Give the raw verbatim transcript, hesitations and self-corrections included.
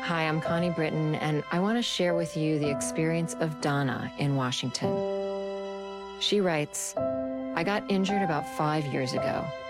Hi, I'm Connie Britton, and I want to share with you the experience of Donna in Washington. She writes, I got injured about five years ago.